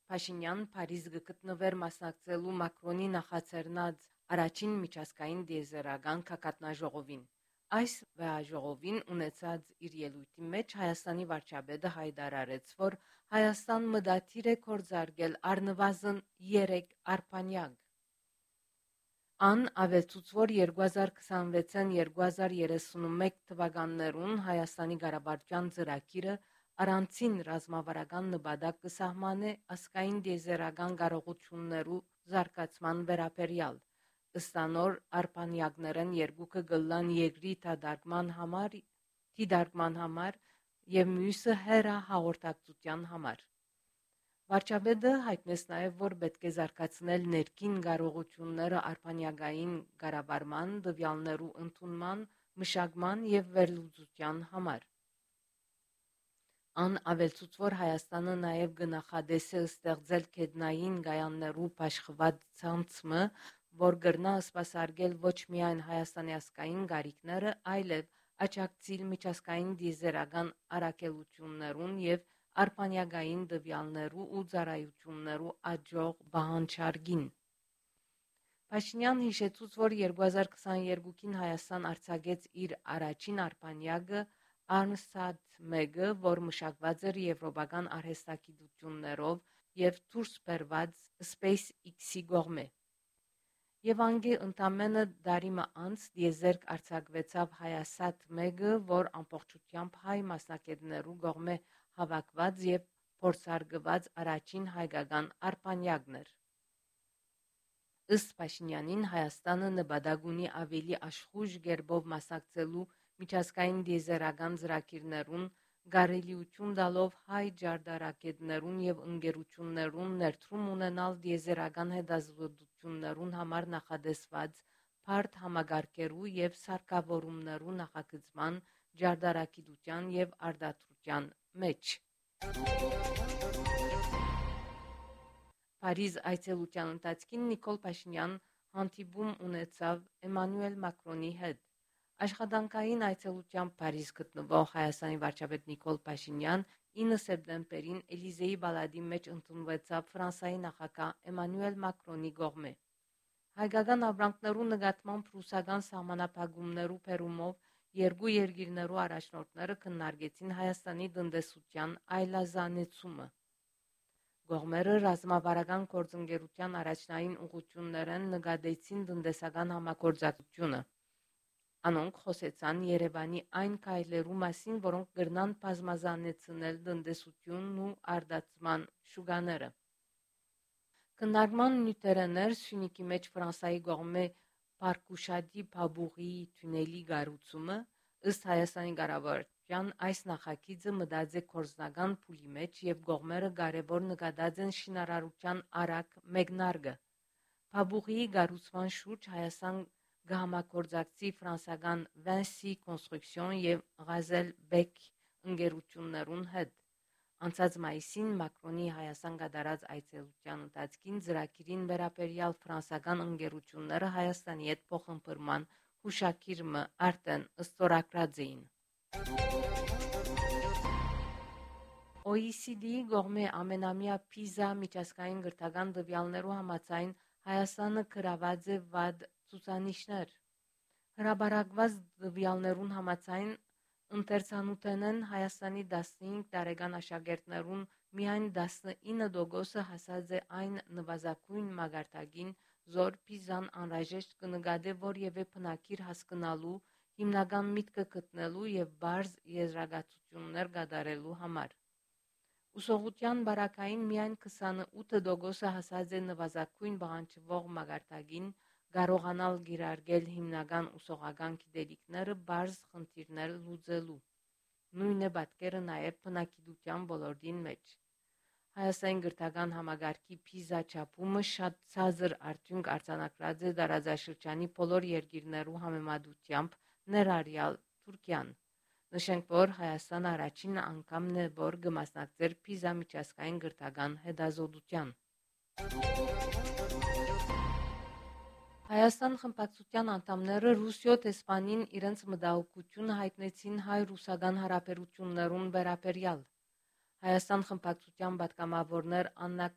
Փաշինյան Փարիզ գտնվեր մասնակցելու Մակրոնի նախաձեռնած առաջին միջազգային դիեզերական քակատնաժողովին։ Այս վեհաժողովին ունեցած իր ելույթի մեջ Հայաստանի վարչապետը հայտարարեց, որ Հայաստան մտադիր է կորզարկել առնվազն 3 արբանյակ։ Ան ավելցուց, որ 2026-2031 թվականներուն Հայաստանի ղարաբաղյան ծրագիրը առանցին ռազմավարական նպատակ կսահմանե ազգային դիեզերական կարողություններու զարգացման վերաբերյալ։ Ըստ անոր արբանյակներն երկուքը կլան երկրի դիտարկման համար եւ մյուսը հեռահաղորդակցության համար։ Վարչապետը հայտնեց նաև, որ պետք է զարգացնել ներքին կարողությունները արբանյակային կառավարման, տվյալներու ընդունման, մշակման եւ վերլուծության համար։ Ան ավելցուց, որ Հայաստանը նաև կնախադեսի ստեղծել գետնային կայաններու բաշխված ցանցը, որ կրնա սպասարկել ոչ միայն Հայաստանի ազգային կարիքները, այլև աջակցիլ միջազգային դիեզերական առաքելություններուն եւ արբանյակային տվյալներու ու ծառայություններու աճող պահանջարկին։ Փաշինյան հիշեցուց, որ 2022-ին Հայաստան արձակեց իր առաջին արբանյակը Armsat-1-ը, որ մշակված էր եվրոպական արհեստագիտություններով եւ դուրս բերված SpaceX-ի կողմէ։ Եվ անգե ընդամենը տարի մը անց դիեզերք արձակվեցավ Հայասատ-1-ը, որ ամբողջությամբ հայ մասնակիցներու կողմէ հավաքված եւ փորձարկված առաջին հայկական արբանյակն էր։ Ըստ Փաշինյանին Հայաստանը նպատակ ունի ավելի աշխույժ կերպով մասնակցելու միջազգային դիեզերական ծրագիրներուն, գարելիություն տալով հայ ջարդարակետներուն եւ ընկերություններուն ներդրում ունենալ դիեզերական հետազոտություններուն համար նախադեсված բարդ համագարկերու եւ սարքավորումներու նախագծման, ջարդարակիտության եւ արտադրության մեջ։ Փարիզ այցելության ընթացքին Նիկոլ Փաշինյան հանդիպում ունեցավ Էմանուել Մակրոնի հետ։ Աշխատանքային այցելությամբ Փարիզ գտնվող Հայաստանի վարչապետ Նիկոլ Փաշինյան 9 սեպտեմբերին Էլիզեի բալադի մեջ ընդունվեցավ Ֆրանսիայի նախագահ Էմանուել Մակրոնի կողմէ։ Հայկական ապրանքներու նկատմամբ ռուսական սահմանափակումներու բերումով երկու երկիրներու առաջնորդները քննարկեցին Հայաստանի տնտեսության այլազանեցումը։ Կողմերը ռազմավարական գործընկերության առաջնային ուղղություններն նկատեցին տնտեսական համագործակցությունը։ Անոնք խոսեցան Երևանի այն քայլերու մասին, որոնք կրնան բազմազանեցնել տնտեսությունն ու արտադրման շուկաները։ Քննարկման նյութերներ Սյունիքի մեջ Ֆրանսիայի կողմէ Պարկուշադի Փաբուղիի թունելի կառուցումը, ըստ Հայաստանի կառավարության այս նախագիծը մտած է գործնական փուլի մեջ եւ կողմերը կարեւոր նկատած են շինարարության արագ մեկնարկը։ Փաբուղիի կառուցման շուրջ Հայաստան կհամագործակցի ֆրանսիական Vinci Construction եւ Gazelle Bec ընկերություններուն հետ։ Անցած մայիսին Մակրոնի Հայաստան կատարած այցելության ընթացքին ծրագիրին վերաբերյալ ֆրանսիական ընկերությունները Հայաստանի հետ փոխհմբռնման հուշագիրը արդեն ստորագրած էին։ OECD-ի կողմէ ամենամյա PISA միջազգային գրթական տվյալներու համաձայն Հայաստանը գրաված է վատ ցուցանիշներ։ Հրաբարակված տվյալներուն համաձայն ընթերցանութենեն Հայաստանի 15 տարեկան աշակերտներուն միայն 19%-ը հասած է այն նվազագույն մակարդակին, զոր PISA-ն անհրաժեշտ կնկատի որևէ բնագիր հասկանալու, հիմնական միտքը գտնելու եւ բարձ եզրակացություններ կատարելու համար։ Ուսողության բարակային միայն 28%-ը հասած է նվազագույն պահանջվող մակարդակին, կարողանալ կիրարկել հիմնական ուսողական գիտելիքները բարձ խնդիրներ լուծելու։ Նույն է պատկերը նաև բնագիտության ոլորտին մեջ։ Հայաստանի գրթական համագարկի PISA չափումը շատ ցածր արդյունք արձանագրած է տարածաշրջանի բոլոր երկիրներու համեմատությամբ, ներառյալ Թուրքիան։ Նշենք, որ Հայաստանը առաջին անգամն է, որ կմասնակցեր PISA միջազգային գրթական հետազոտության։ Հայաստան խմբակցության անդամները Ռուսիո տեսփանին իրենց մտահոգությունը հայտնեցին հայ-ռուսական հարաբերություններուն վերաբերյալ։ Հայաստան խմբակցության պատգամավորներ Աննա